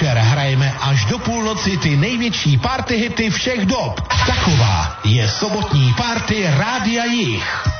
večer hrajeme až do půlnoci ty největší party hity všech dob. Taková je sobotní party Rádia Jich.